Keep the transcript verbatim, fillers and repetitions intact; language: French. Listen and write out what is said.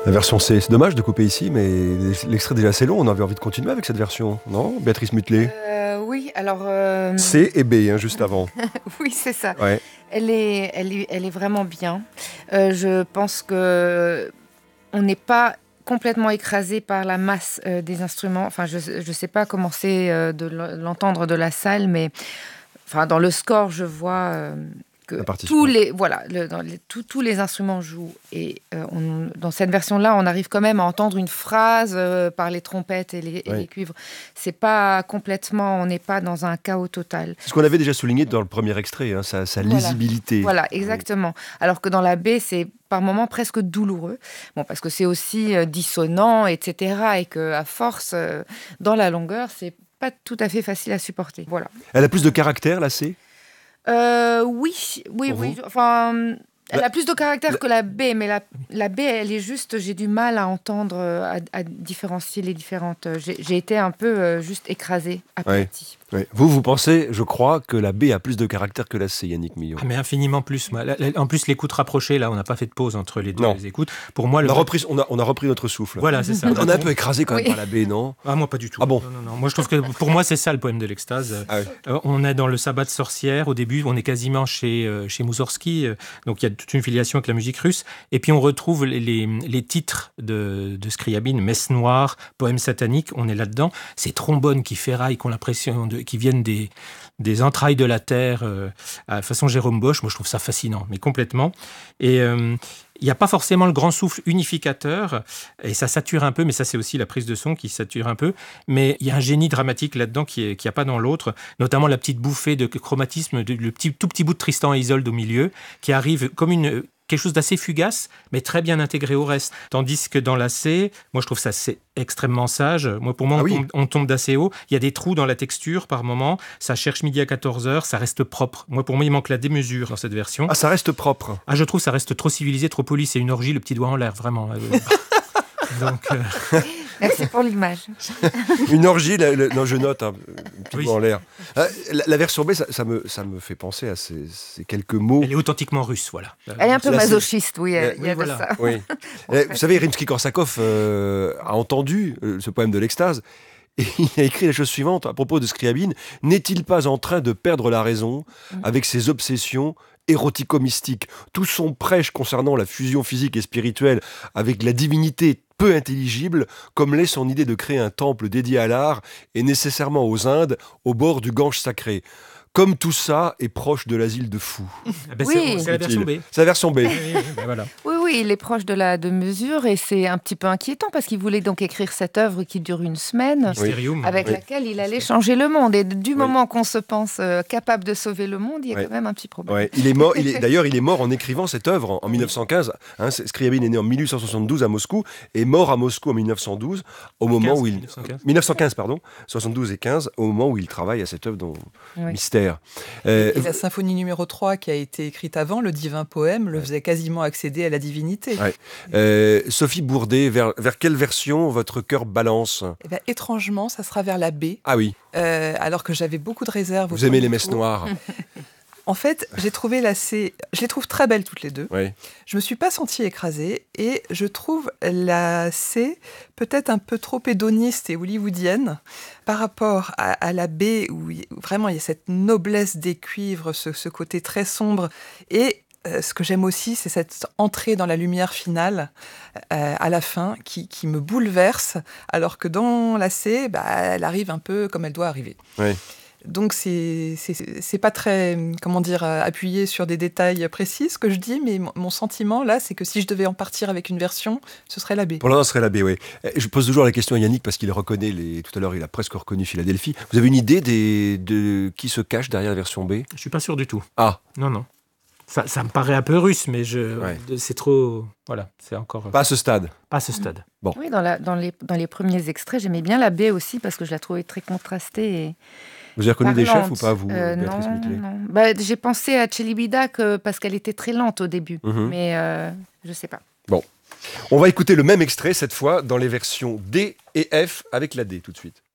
La version C, c'est dommage de couper ici, mais l'extrait est déjà assez long, on avait envie de continuer avec cette version, non, Béatrice Mutelet? euh, Oui, alors... Euh... C et B, hein, juste avant. Oui, c'est ça. Ouais. Elle est, elle est, elle est vraiment bien. Euh, je pense que on n'est pas complètement écrasé par la masse euh, des instruments. Enfin, je ne sais pas comment c'est euh, de l'entendre de la salle, mais enfin, dans le score, je vois... Euh, que tous les voilà le, dans les, tous, tous les instruments jouent et euh, on, dans cette version-là, on arrive quand même à entendre une phrase euh, par les trompettes et les, et oui. les cuivres. C'est pas complètement, on n'est pas dans un chaos total. C'est ce qu'on avait déjà souligné dans le premier extrait, hein, sa, sa voilà. lisibilité. Voilà, exactement. Oui. Alors que dans la B, c'est par moments presque douloureux, bon parce que c'est aussi euh, dissonant, et cetera. Et que à force, euh, dans la longueur, c'est pas tout à fait facile à supporter. Voilà. Elle a plus de caractère, la C. Euh, oui, oui, Pour oui. vous Enfin, elle la, a plus de caractère la, que la B, mais la, la B, elle est juste. J'ai du mal à entendre, à, à différencier les différentes. J'ai, j'ai été un peu euh, juste écrasée, aplatie. Ouais, ouais. Vous, vous pensez, je crois, que la B a plus de caractère que la C, Yannick Millot. Ah, mais infiniment plus. Moi. En plus, l'écoute rapprochée, là, on n'a pas fait de pause entre les deux non. les écoutes. Pour moi, on, le... a repris, on, a, on a repris notre souffle. Voilà, c'est ça. On est un peu écrasé quand même oui. par la B, non? Ah, moi, pas du tout. Ah bon? Non, non, non. Moi, je trouve que pour moi, c'est ça le poème de l'extase. Ah oui. euh, on est dans le sabbat de sorcière. Au début, on est quasiment chez, euh, chez Moussorgsky. Euh, donc, il y a toute une filiation avec la musique russe. Et puis, on retrouve les, les, les titres de, de Scriabine, Messe noire, poème satanique. On est là-dedans. Ces trombones qui ferraillent, qui ont l'impression de, qui viennent des, des entrailles de la terre, euh, à façon Jérôme Bosch. Moi, je trouve ça fascinant, mais complètement. Et euh, il n'y a pas forcément le grand souffle unificateur, et ça sature un peu, mais ça, c'est aussi la prise de son qui sature un peu. Mais il y a un génie dramatique là-dedans qui n'y a pas dans l'autre, notamment la petite bouffée de chromatisme, de, le petit, tout petit bout de Tristan et Isolde au milieu, qui arrive comme une... quelque chose d'assez fugace, mais très bien intégré au reste. Tandis que dans la C, moi je trouve ça c'est extrêmement sage. Moi, pour moi, on, ah oui. tombe, on tombe d'assez haut. Il y a des trous dans la texture par moment. Ça cherche midi à quatorze heures, ça reste propre. Moi, pour moi, il manque la démesure dans cette version. Ah, ça reste propre. Ah, je trouve ça reste trop civilisé, trop poli. C'est une orgie, le petit doigt en l'air, vraiment. Donc... Euh... Merci pour l'image. Une orgie, la, la, non, je note, un hein, petit oui. peu en l'air. La, la version B, ça, ça, me, ça me fait penser à ces, ces quelques mots. Elle est authentiquement russe, voilà. Elle est un peu là, masochiste, oui, il y a oui, de voilà. ça. Oui. Vous savez, Rimsky-Korsakov euh, a entendu euh, ce poème de l'extase, et il a écrit la chose suivante à propos de Scriabine. N'est-il pas en train de perdre la raison avec ses obsessions érotico-mystiques? Tout son prêche concernant la fusion physique et spirituelle avec la divinité peu intelligible, comme l'est son idée de créer un temple dédié à l'art et nécessairement aux Indes, au bord du Gange sacré. Comme tout ça est proche de l'asile de fous. Ah ben oui. c'est, c'est la version B. C'est la version B. Oui, oui, ben voilà. oui, oui, il est proche de la de mesure et c'est un petit peu inquiétant parce qu'il voulait donc écrire cette œuvre qui dure une semaine, Mysterium, avec oui. laquelle il allait changer le monde. Et du oui. moment qu'on se pense euh, capable de sauver le monde, il y a oui. quand même un petit problème. Ouais. Il est mort. Il est, d'ailleurs, il est mort en écrivant cette œuvre en, en mille neuf cent quinze. Hein, Scriabine est né en mille huit cent soixante-douze à Moscou et mort à Moscou en mille neuf cent douze, au moment quinze, où il mille neuf cent quinze. mille neuf cent quinze pardon, soixante-douze et quinze, au moment où il travaille à cette œuvre dont oui. mystère. Euh, Et la symphonie numéro trois qui a été écrite avant, le divin poème, le faisait quasiment accéder à la divinité. Ouais. Euh, Sophie Bourdet, vers, vers quelle version votre cœur balance? Eh bien, étrangement, ça sera vers la B. Ah oui. Euh, alors que j'avais beaucoup de réserves. Vous aimez les messes noires? En fait, j'ai trouvé la C, je les trouve très belles toutes les deux. Oui. Je me suis pas sentie écrasée et je trouve la C peut-être un peu trop hédoniste et hollywoodienne par rapport à, à la B où vraiment il y a cette noblesse des cuivres, ce, ce côté très sombre. Et euh, ce que j'aime aussi, c'est cette entrée dans la lumière finale euh, à la fin qui, qui me bouleverse, alors que dans la C, bah, elle arrive un peu comme elle doit arriver. Oui. Donc, c'est, c'est, c'est pas très, comment dire, appuyé sur des détails précis, ce que je dis, mais mon sentiment, là, c'est que si je devais en partir avec une version, ce serait la B. Pour l'instant, ce serait la B, oui. Je pose toujours la question à Yannick, parce qu'il reconnaît, les... tout à l'heure, il a presque reconnu Philadelphie. Vous avez une idée des... de qui se cache derrière la version B? Je suis pas sûr du tout. Ah. Non, non. Ça, ça me paraît un peu russe, mais je, ouais. c'est trop... Voilà, c'est encore... Pas à ce stade. Pas à ce stade. Bon. Oui, dans, la, dans, les, dans les premiers extraits, j'aimais bien la B aussi, parce que je la trouvais très contrastée et... Vous avez reconnu parlante. Des chefs ou pas, vous, euh, Béatrice Mutelet? Non, non. Bah, j'ai pensé à Chelibida que, parce qu'elle était très lente au début, mm-hmm. mais euh, je sais pas. Bon, on va écouter le même extrait, cette fois, dans les versions D et F, avec la D tout de suite.